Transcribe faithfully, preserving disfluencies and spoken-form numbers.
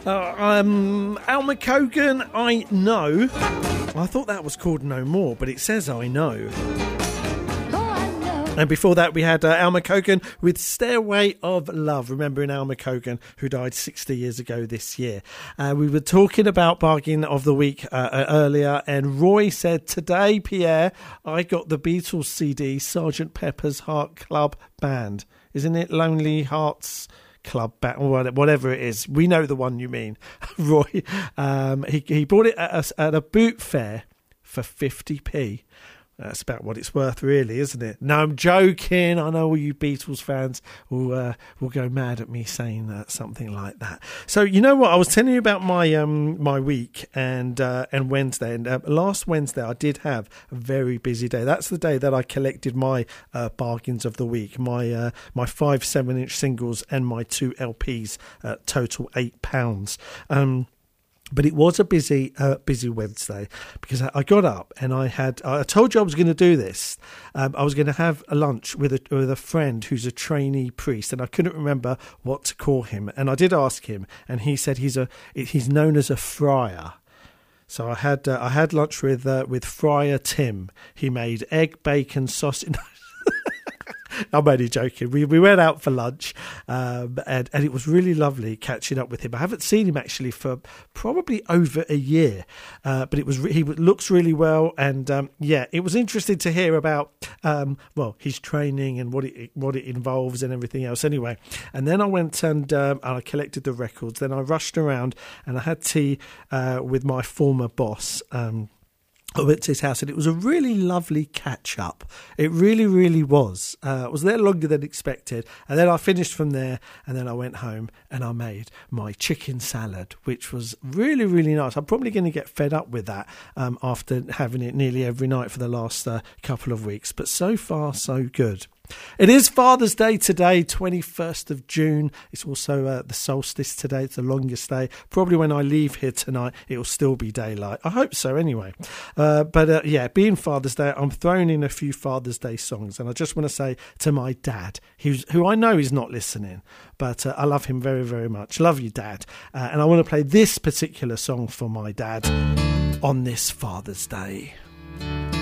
Uh, um, Al McCogan, I Know. I thought that was called No More, but it says I Know. And before that, we had uh, Al McCogan with Stairway of Love, remembering Al McCogan, who died sixty years ago this year. Uh, we were talking about Bargain of the Week uh, earlier, and Roy said, today, Pierre, I got the Beatles C D, Sergeant Pepper's Heart Club Band. Isn't it Lonely Hearts Club Band, or whatever it is? We know the one you mean, Roy. Um, he, he bought it at a, at a boot fair for fifty p. That's about what it's worth, really, isn't it? No, I'm joking. I know all you Beatles fans will uh, will go mad at me saying uh, something like that. So, you know what? I was telling you about my um my week and uh, and Wednesday. And uh, last Wednesday, I did have a very busy day. That's the day that I collected my uh, bargains of the week, my uh, my five seven-inch singles and my two L Ps, uh, total eight pounds. Um. But it was a busy, uh, busy Wednesday because I got up and I had. I told you I was going to do this. Um, I was going to have a lunch with a with a friend who's a trainee priest, and I couldn't remember what to call him. And I did ask him, and he said he's a he's known as a friar. So I had uh, I had lunch with uh, with Friar Tim. He made egg, bacon, sausage. I'm only joking. We we went out for lunch, um, and and it was really lovely catching up with him. I haven't seen him actually for probably over a year, uh, but it was he looks really well, and um, yeah, it was interesting to hear about um, well his training and what it what it involves and everything else. Anyway, and then I went and, um, and I collected the records. Then I rushed around and I had tea uh, with my former boss. Um, I went to his house and it was a really lovely catch up. It really, really was. Uh, I was there longer than expected. And then I finished from there and then I went home and I made my chicken salad, which was really, really nice. I'm probably going to get fed up with that um, after having it nearly every night for the last uh, couple of weeks. But so far, so good. It is Father's Day today, twenty-first of June. It's also uh, the solstice today. It's the longest day. Probably when I leave here tonight, it will still be daylight. I hope so anyway. Uh, but uh, yeah, being Father's Day, I'm throwing in a few Father's Day songs. And I just want to say to my dad, who's, who I know is not listening, but uh, I love him very, very much. Love you, Dad. Uh, and I want to play this particular song for my dad on this Father's Day.